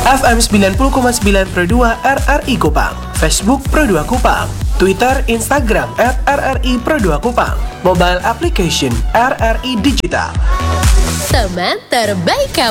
FM 90,9 Pro 2 RRI Kupang, Facebook Pro 2 Kupang, Twitter, Instagram @RRI Pro 2 Kupang, mobile application RRI Digital. Teman terbaik kamu.